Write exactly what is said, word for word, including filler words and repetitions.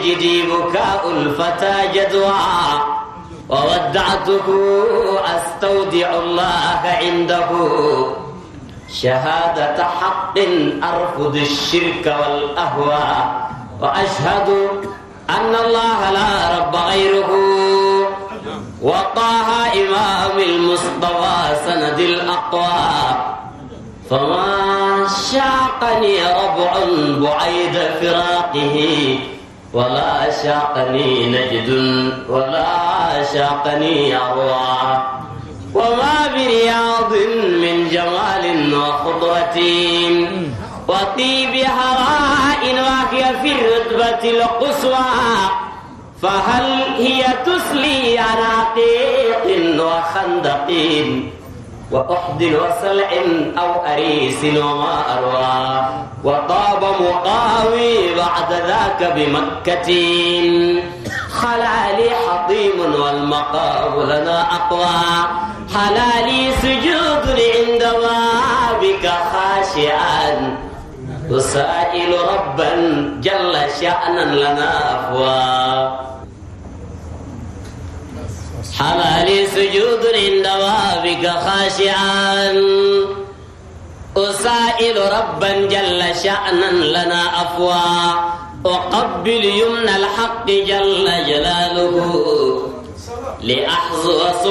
سيدي بكاء الفتى جدوى وودعته أستودع الله عنده شهادة حق أرفض الشرك والأهواء وأشهد أن الله لا رب غيره وطه إمام المصطفى سند الأقوى فما شاقني ربع بعيد فراقه ولا شاقني نجد ولا شاقني أروع وما برياض من جمال وخضرة وطيب هراء وهي في الرتبة القصوى فهل هي تسلي عناقيق وخندق وأحد وسلع أو أريس وما أروى وطاب مقاوي بعد ذاك بمكة خلالي حطيم والمقام لنا أقوى حلالي سجود عند بابك خاشعا أسائل ربا جل شأنا لنا أفوى حلالي سجود عند بابك خاشعا أسائل ربا جل شأنا لنا أفوى أقبل يمنى الحق جل جلاله لأحظو